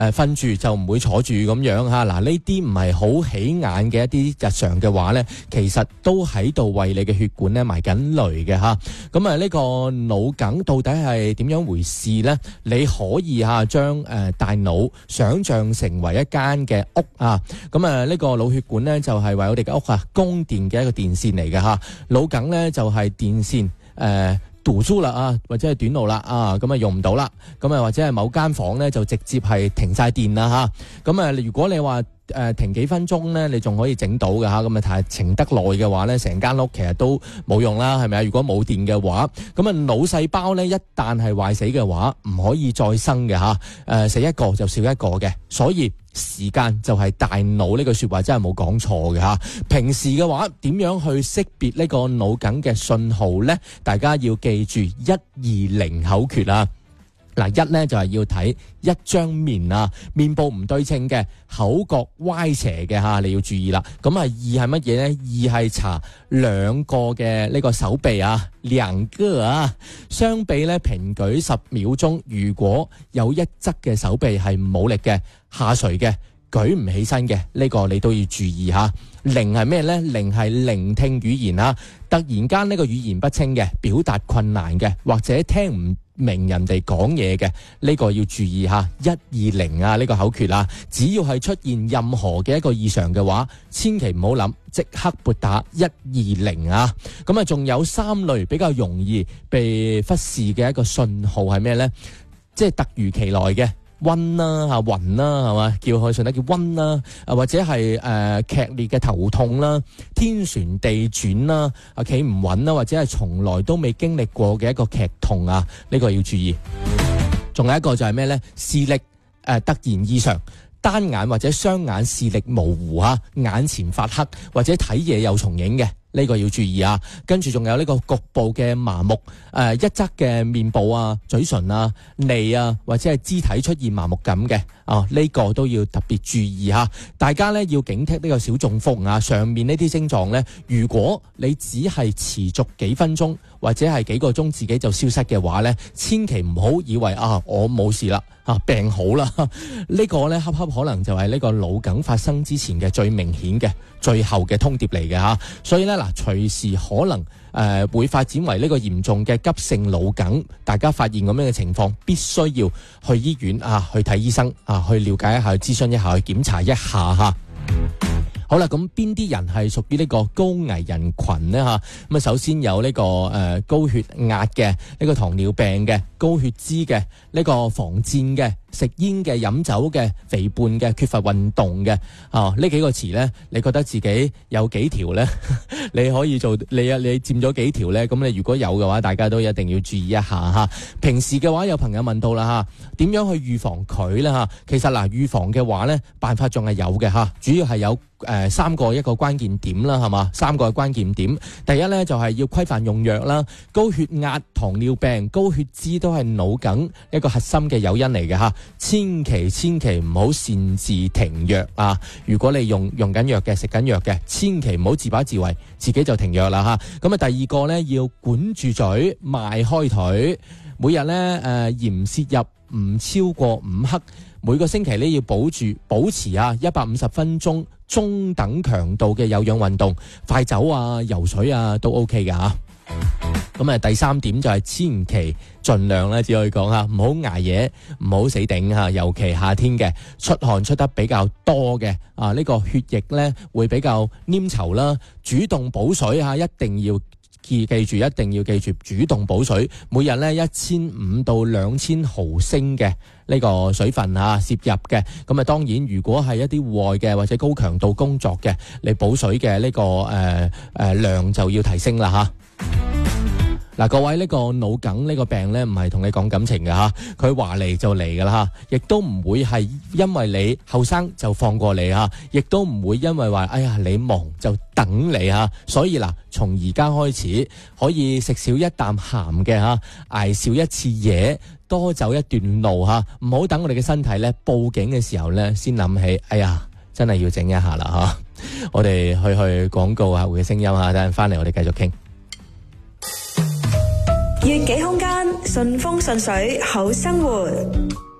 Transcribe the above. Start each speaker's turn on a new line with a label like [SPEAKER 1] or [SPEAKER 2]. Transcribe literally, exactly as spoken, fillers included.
[SPEAKER 1] 誒瞓住就唔會坐住咁樣嚇。嗱，呢啲唔係好起眼嘅一啲日常嘅話咧，其實都喺度為你嘅血管咧埋緊雷嘅嚇。咁啊呢個腦梗到底係點樣回事咧？你可以嚇將誒大腦想像成為一間嘅屋啊。咁啊呢個腦血管咧就係為我哋嘅屋啊供電嘅一個電線嚟嘅嚇。腦梗咧就係電線誒。呃堵住啦啊，或者係短路啦啊，咁啊用唔到啦，咁啊或者係某間房咧就直接係停晒電啦吓，咁啊如果你話誒、呃、停幾分鐘咧，你仲可以整到嘅吓，咁啊但係停得耐嘅話咧，成間屋其實都冇用啦，係咪啊？如果冇電嘅話，咁啊腦細胞咧一旦係壞死嘅話，唔可以再生嘅吓，誒、呃、死一個就少一個嘅，所以時間就係大腦，呢句說話真係冇講錯嘅吓。平時嘅話點樣去識別呢個腦梗嘅信號呢？大家要記住一二零口訣啊！嗱，一呢就係要睇一張面啊，面部唔對稱嘅，口角歪斜嘅吓，你要注意啦。咁啊，二係乜嘢呢？二係查兩個嘅呢個手臂啊，兩個啊，雙臂呢平舉十秒鐘，如果有一側嘅手臂係冇力嘅，下垂嘅，舉唔起身嘅，呢個你都要注意吓。零係咩呢？零係聆聽語言啊，突然間呢個語言不清嘅，表達困難嘅，或者聽唔明人哋講嘢嘅，呢個要注意吓。一二零啊，呢個口訣啊，只要係出現任何嘅一個異常嘅話，千祈唔好諗，即刻撥打一二零啊。咁啊，仲有三類比較容易被忽視嘅一個信號係咩呢？即係突如其來嘅。暈啦吓，暈啦係嘛，叫佢順得叫暈啦，啊或者係誒劇烈嘅頭痛啦，天旋地轉啦，啊企唔穩啦，或者係從來都未經歷過嘅一個劇痛啊，呢個要注意。仲有一個就係咩咧？視力誒、呃、突然異常，單眼或者雙眼視力模糊啊，眼前發黑或者睇嘢有重影嘅。呢個要注意啊，跟住仲有呢個局部嘅麻木，誒、呃、一側嘅面部啊、嘴唇啊、脷啊，或者係肢體出現麻木感嘅，啊呢、這個都要特別注意吓。大家呢要警惕呢個小中風啊，上面呢啲症狀呢，如果你只係持續幾分鐘或者係幾個鐘自己就消失嘅話呢，千祈唔好以為啊我冇事啦，啊病好啦，呢、這個呢恰恰可能就係呢個腦梗發生之前嘅最明顯嘅最後嘅通牒嚟嘅吓，所以呢。嗱，隨時可能誒、呃、會發展為呢個嚴重嘅急性腦梗，大家發現咁樣嘅情況，必須要去醫院啊，去睇醫生啊，去了解一下，去諮詢一下，去檢查一下吓。好啦，咁邊啲人係屬於呢個高危人群呢？吓？咁啊，首先有呢、這個誒、呃、高血壓嘅，呢、這個糖尿病嘅，高血脂嘅，呢、這個防戰嘅，食煙嘅，飲酒嘅，肥胖嘅，缺乏運動嘅，啊呢幾個詞呢，你覺得自己有幾條呢？你可以做你啊？你佔咗幾條呢？咁你如果有嘅話，大家都一定要注意一下吓。平時嘅話，有朋友問到啦吓，點樣去預防佢呢？吓？其實嗱，預防嘅話呢，辦法仲係有嘅吓，主要係有。誒、呃，三個一個關鍵點啦，係嘛？三個關鍵點。第一呢，就係、是、要規範用藥啦。高血壓、糖尿病、高血脂都係腦梗一個核心嘅誘因嚟嘅吓，千祈千祈唔好擅自停藥啊！如果你用用緊藥嘅、食緊藥嘅，千祈唔好自把自為，自己就停藥啦吓。咁啊，第二個呢，要管住嘴，邁開腿，每日呢，誒、呃、鹽攝入唔超過五克。每個星期呢，要保住保持啊一百五十分鐘中等強度嘅有氧運動，快走啊、游水啊都 OK 噶吓。咁啊，第三點就係千祈盡量咧，只可以講吓，唔好捱夜，唔好死頂吓，尤其夏天嘅出汗出得比較多嘅啊，呢、這個血液咧會比較黏稠啦，主動補水吓，一定要。記記住，一定要記住主動補水，每日咧一千五到兩千毫升嘅呢個水分啊攝入嘅。咁啊，當然如果係一啲戶外嘅或者高強度工作嘅，你補水嘅呢、這個誒誒、呃呃、量就要提升啦吓。嗱，各位，呢個腦梗呢個病呢，唔係同你講感情嘅吓，佢話嚟就嚟噶啦吓，亦都唔會係因為你後生就放過你吓，亦都唔會因為話哎呀你忙就等你吓，所以嗱，從而家開始可以食少一啖鹹嘅吓，挨少一次嘢，多走一段路吓，唔好等我哋嘅身體呢報警嘅時候呢，先諗起，哎呀真係要整一下啦吓。我哋去去廣告客戶嘅聲音吓，等陣翻嚟我哋繼續傾。
[SPEAKER 2] 悅己空間，順風順水，好生活。